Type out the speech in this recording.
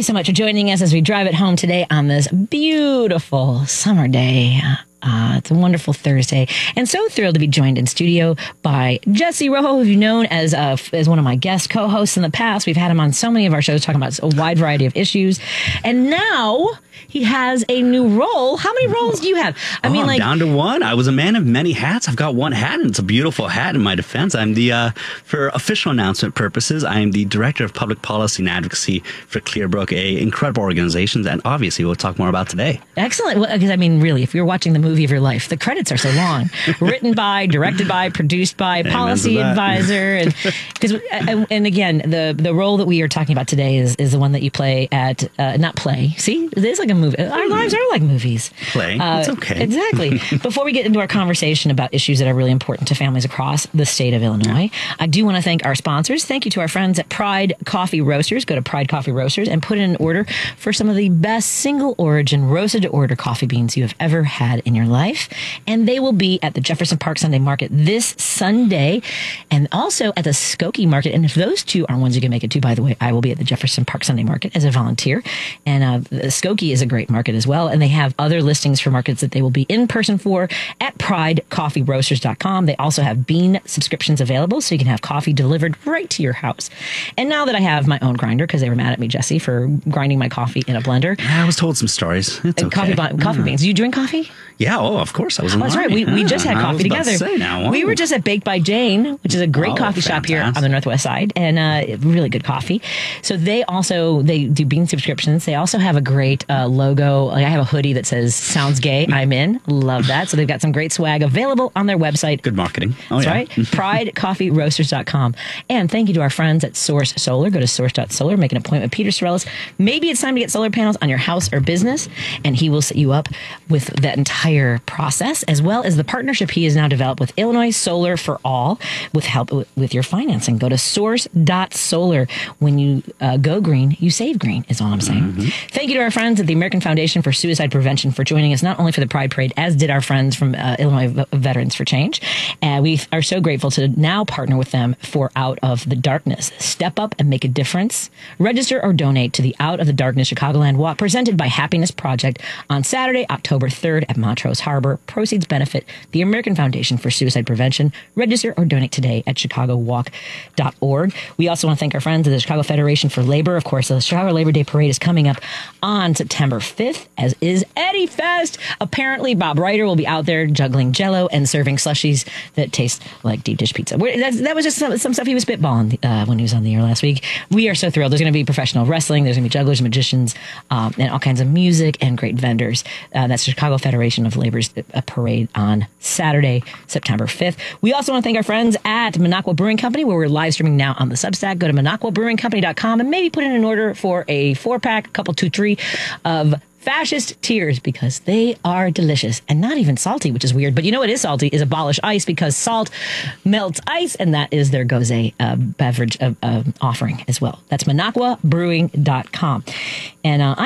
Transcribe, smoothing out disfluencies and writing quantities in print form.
you so much for joining us as we drive it home today on this beautiful summer day. It's a wonderful Thursday, and so thrilled to be joined in studio by Jesse Rojo, who you've known as one of my guest co-hosts in the past. We've had him on so many of our shows talking about a wide variety of issues, and now he has a new role. How many roles do you have? I'm down to one. I was a man of many hats. I've got one hat, and it's a beautiful hat. In my defense, I'm for official announcement purposes, I am the Director of Public Policy and Advocacy for Clearbrook, a incredible organization, and obviously we'll talk more about today. Excellent. Well, because really, if you're watching the movie of your life, the credits are so long. Written by, directed by, produced by, policy advisor, and again, the role that we are talking about today is the one that you play at not play. See, it is like a movie. Our lives are like movies. Play. It's okay. Exactly. Before we get into our conversation about issues that are really important to families across the state of Illinois, I do want to thank our sponsors. Thank you to our friends at Pride Coffee Roasters. Go to Pride Coffee Roasters and put in an order for some of the best single origin roasted to order coffee beans you have ever had in your life. And they will be at the Jefferson Park Sunday Market this Sunday, and also at the Skokie Market. And if those two are ones you can make it to, by the way, I will be at the Jefferson Park Sunday Market as a volunteer. And the Skokie is a great market as well. And they have other listings for markets that they will be in person for at pridecoffeeroasters.com. They also have bean subscriptions available, so you can have coffee delivered right to your house. And now that I have my own grinder, because they were mad at me, Jesse, for grinding my coffee in a blender. I was told some stories. It's okay. Coffee beans. Do you drink coffee? Yeah, of course. I was in the that's Army. Right. We just had coffee together. We were just at Baked by Jane, which is a great coffee shop here on the Northwest Side, and really good coffee. So they do bean subscriptions. They also have a great logo. I have a hoodie that says "Sounds Gay, I'm in." Love that. So they've got some great swag available on their website. Good marketing. That's right. PrideCoffeeRoasters.com. And thank you to our friends at Source Solar. Go to source.solar, make an appointment with Peter Sorellis. Maybe it's time to get solar panels on your house or business, and he will set you up with that entire process, as well as the partnership he has now developed with Illinois Solar for All, with help with your financing. Go to source.solar. When you go green, you save green, is all I'm saying. Mm-hmm. Thank you to our friends at the American Foundation for Suicide Prevention for joining us, not only for the Pride Parade, as did our friends from Illinois Veterans for Change. And we are so grateful to now partner with them for Out of the Darkness. Step up and make a difference. Register or donate to the Out of the Darkness Chicagoland Walk, presented by Happiness Project, on Saturday, October 3rd at Montrose Harbor. Proceeds benefit the American Foundation for Suicide Prevention. Register or donate today at chicagowalk.org. We also want to thank our friends at the Chicago Federation for Labor. Of course, the Chicago Labor Day Parade is coming up on September 5th, as is Eddie Fest. Apparently, Bob Ryder will be out there juggling Jell-O and serving slushies that taste like deep dish pizza. That was just some stuff he was spitballing when he was on the air last week. We are so thrilled. There's going to be professional wrestling. There's going to be jugglers, magicians, and all kinds of music and great vendors. That's the Chicago Federation of Labor's parade on Saturday, September 5th. We also want to thank our friends at Minocqua Brewing Company, where we're live streaming now on the Substack. Go to minocquabrewingcompany.com and maybe put in an order for a 4-pack, a couple, 2, 3 of Fascist Tears, because they are delicious and not even salty, which is weird. But you know what is salty is Abolish Ice, because salt melts ice, and that is their Gose beverage offering as well. That's minocquabrewing.com. And